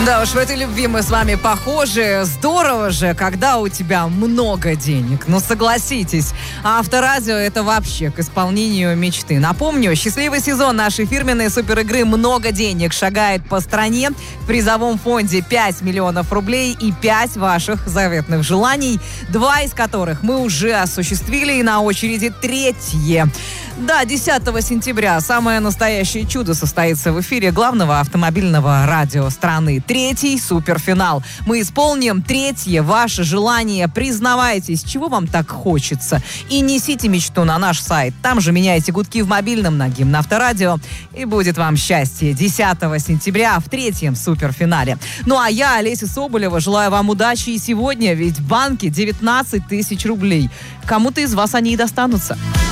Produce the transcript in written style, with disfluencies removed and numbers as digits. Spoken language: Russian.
Да уж, в этой любви мы с вами похожи. Здорово же, когда у тебя много денег. Ну, согласитесь. А Авторадио — это вообще к исполнению мечты. Напомню, счастливый сезон нашей фирменной суперигры «Много денег» шагает по стране. В призовом фонде 5 миллионов рублей и 5 ваших заветных желаний, 2 из которых мы уже осуществили, и на очереди 3-е. Да, 10 сентября самое настоящее чудо состоится в эфире главного автомобильного радио страны. 3-й суперфинал. Мы исполним 3-е ваше желание. Признавайтесь, чего вам так хочется. И несите мечту на наш сайт. Там же меняйте гудки в мобильном на гимн Авторадио. И будет вам счастье. 10 сентября в 3-м суперфинале. Ну а я, Олеся Соболева, желаю вам удачи и сегодня, ведь в банке 19 тысяч рублей. Кому-то из вас они и достанутся.